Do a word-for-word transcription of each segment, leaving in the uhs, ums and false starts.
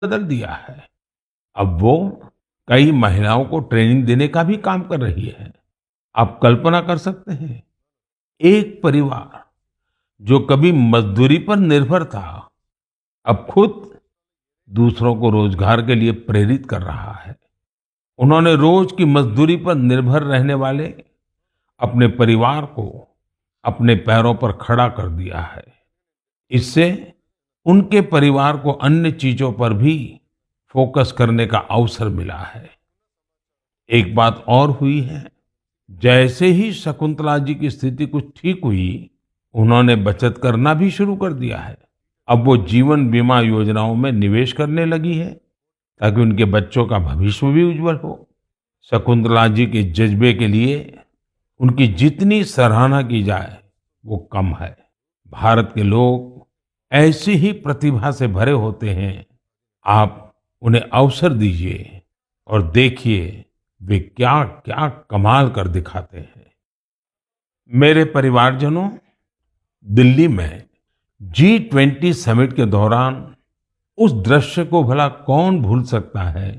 बदल दिया है। अब वो कई महिलाओं को ट्रेनिंग देने का भी काम कर रही है। आप कल्पना कर सकते हैं, एक परिवार जो कभी मजदूरी पर निर्भर था, अब खुद दूसरों को रोजगार के लिए प्रेरित कर रहा है। उन्होंने रोज की मजदूरी पर निर्भर रहने वाले अपने परिवार को अपने पैरों पर खड़ा कर दिया है। इससे उनके परिवार को अन्य चीजों पर भी फोकस करने का अवसर मिला है। एक बात और हुई है, जैसे ही शकुंतला जी की स्थिति कुछ ठीक हुई, उन्होंने बचत करना भी शुरू कर दिया है। अब वो जीवन बीमा योजनाओं में निवेश करने लगी है ताकि उनके बच्चों का भविष्य भी उज्जवल हो। शकुंतला जी के जज्बे के लिए उनकी जितनी सराहना की जाए वो कम है। भारत के लोग ऐसी ही प्रतिभा से भरे होते हैं। आप उन्हें अवसर दीजिए और देखिए वे क्या क्या कमाल कर दिखाते हैं। मेरे परिवारजनों, दिल्ली में जी ट्वेंटी समिट के दौरान उस दृश्य को भला कौन भूल सकता है,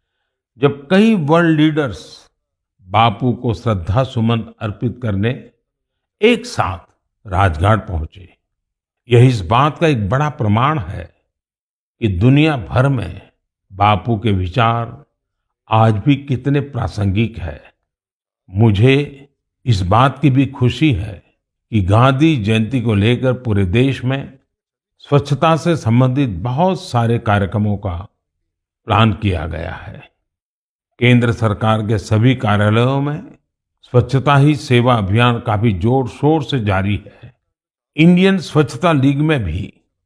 जब कई वर्ल्ड लीडर्स बापू को श्रद्धा सुमन अर्पित करने एक साथ राजघाट पहुंचे। यह इस बात का एक बड़ा प्रमाण है कि दुनिया भर में बापू के विचार आज भी कितने प्रासंगिक है। मुझे इस बात की भी खुशी है कि गांधी जयंती को लेकर पूरे देश में स्वच्छता से संबंधित बहुत सारे कार्यक्रमों का प्लान किया गया है। केंद्र सरकार के सभी कार्यालयों में स्वच्छता ही सेवा अभियान काफी जोर शोर से जारी है। इंडियन स्वच्छता लीग में भी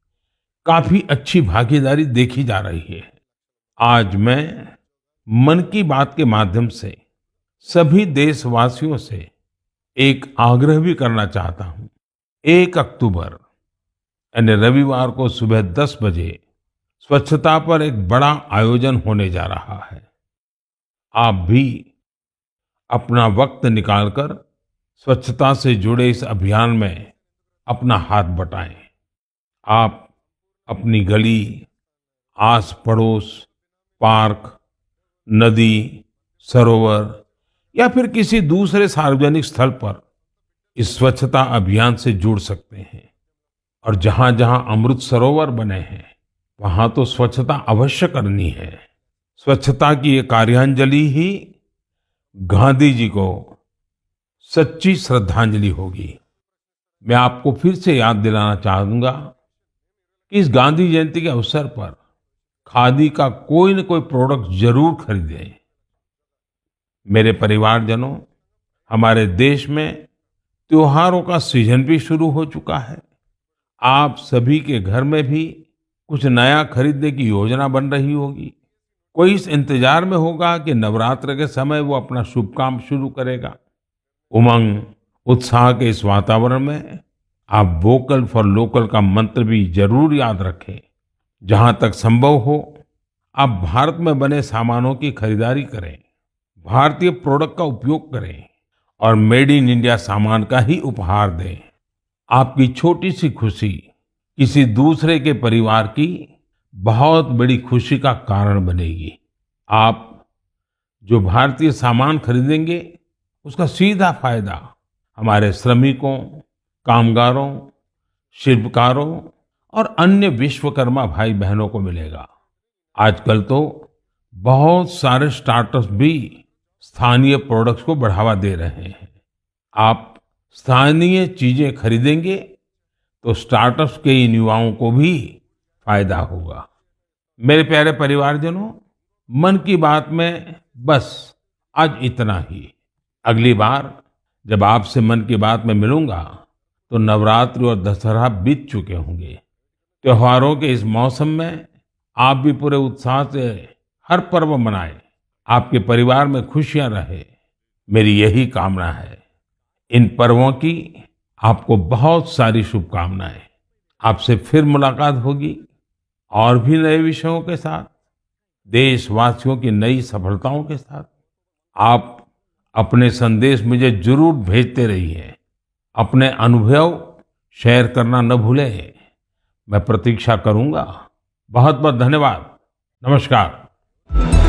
काफी अच्छी भागीदारी देखी जा रही है। आज मैं मन की बात के माध्यम से सभी देशवासियों से एक आग्रह भी करना चाहता हूं। एक अक्टूबर यानी रविवार को सुबह दस बजे स्वच्छता पर एक बड़ा आयोजन होने जा रहा है। आप भी अपना वक्त निकालकर स्वच्छता से जुड़े इस अभियान में अपना हाथ बटाएं। आप अपनी गली, आस पड़ोस, पार्क, नदी, सरोवर या फिर किसी दूसरे सार्वजनिक स्थल पर इस स्वच्छता अभियान से जुड़ सकते हैं। और जहां जहां अमृत सरोवर बने हैं, वहां तो स्वच्छता अवश्य करनी है। स्वच्छता की ये कार्यांजलि ही गांधी जी को सच्ची श्रद्धांजलि होगी। मैं आपको फिर से याद दिलाना चाहूंगा कि इस गांधी जयंती के अवसर पर खादी का कोई न कोई प्रोडक्ट जरूर खरीदें। मेरे परिवारजनों, हमारे देश में त्योहारों का सीजन भी शुरू हो चुका है। आप सभी के घर में भी कुछ नया खरीदने की योजना बन रही होगी। कोई इस इंतजार में होगा कि नवरात्र के समय वो अपना शुभ काम शुरू करेगा। उमंग, उत्साह के इस वातावरण में आप वोकल फॉर लोकल का मंत्र भी जरूर याद रखें। जहां तक संभव हो, आप भारत में बने सामानों की खरीदारी करें, भारतीय प्रोडक्ट का उपयोग करें और मेड इन इंडिया सामान का ही उपहार दें। आपकी छोटी सी खुशी किसी दूसरे के परिवार की बहुत बड़ी खुशी का कारण बनेगी। आप जो भारतीय सामान खरीदेंगे, उसका सीधा फायदा हमारे श्रमिकों, कामगारों, शिल्पकारों और अन्य विश्वकर्मा भाई बहनों को मिलेगा। आजकल तो बहुत सारे स्टार्टअप्स भी स्थानीय प्रोडक्ट्स को बढ़ावा दे रहे हैं। आप स्थानीय चीजें खरीदेंगे तो स्टार्टअप्स के इन युवाओं को भी फायदा होगा। मेरे प्यारे परिवारजनों, मन की बात में बस आज इतना ही। अगली बार जब आपसे मन की बात में मिलूंगा तो नवरात्रि और दशहरा बीत चुके होंगे। त्योहारों के इस मौसम में आप भी पूरे उत्साह से हर पर्व मनाएं। आपके परिवार में खुशियां रहे, मेरी यही कामना है। इन पर्वों की आपको बहुत सारी शुभकामनाएं। आपसे फिर मुलाकात होगी और भी नए विषयों के साथ, देशवासियों की नई सफलताओं के साथ। आप अपने संदेश मुझे जरूर भेजते रहिए। अपने अनुभव शेयर करना न भूलें। मैं प्रतीक्षा करूंगा। बहुत बहुत धन्यवाद। नमस्कार।